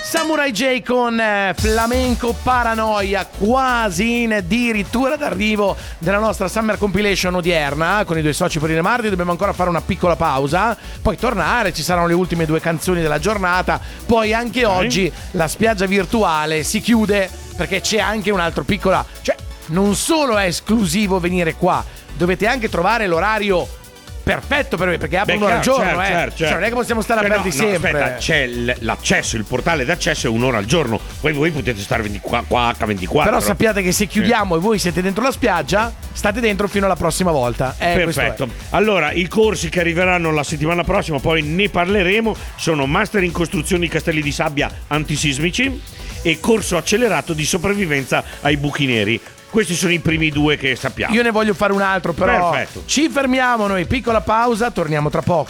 Samurai J con Flamenco Paranoia, quasi in addirittura d'arrivo della nostra Summer Compilation odierna con i due soci per il Mardi. Dobbiamo ancora fare una piccola pausa, poi tornare, ci saranno le ultime due canzoni della giornata, poi anche oggi la spiaggia virtuale si chiude perché c'è anche un altro piccola, cioè non solo è esclusivo venire qua, dovete anche trovare l'orario perfetto per me, perché apre un'ora al giorno, certo. Cioè, non è che possiamo stare aperti sempre. Aspetta, c'è l'accesso, il portale d'accesso è un'ora al giorno. Poi voi potete stare qua H24. Però sappiate che se chiudiamo e voi siete dentro la spiaggia, state dentro fino alla prossima volta. Perfetto. Allora, i corsi che arriveranno la settimana prossima, poi ne parleremo, sono Master in costruzioni castelli di sabbia antisismici e corso accelerato di sopravvivenza ai buchi neri. Questi sono i primi due che sappiamo. Io ne voglio fare un altro, però. Perfetto. Ci fermiamo noi, piccola pausa, torniamo tra poco.